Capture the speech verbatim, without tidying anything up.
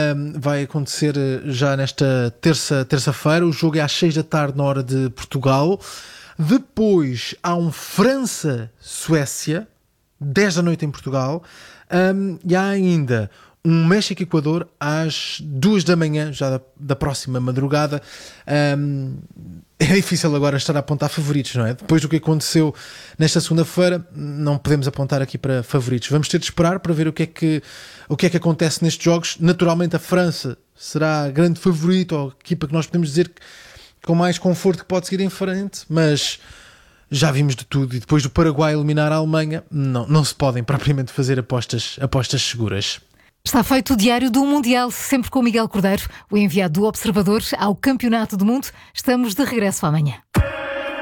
um, vai acontecer já nesta terça, terça-feira. O jogo é às seis da tarde na hora de Portugal. Depois há um França-Suécia, dez da noite em Portugal. Um, e há ainda um México-Equador às duas da manhã, já da, da próxima madrugada. Um, é difícil agora estar a apontar favoritos, não é? Depois do que aconteceu nesta segunda-feira, não podemos apontar aqui para favoritos. Vamos ter de esperar para ver o que é que, o que é que acontece nestes jogos. Naturalmente a França será a grande favorita, ou a equipa que nós podemos dizer que, com mais conforto que pode seguir em frente, mas já vimos de tudo. E depois do Paraguai eliminar a Alemanha, não, não se podem propriamente fazer apostas, apostas seguras. Está feito o Diário do Mundial, sempre com o Miguel Cordeiro, o enviado do Observador ao Campeonato do Mundo. Estamos de regresso amanhã.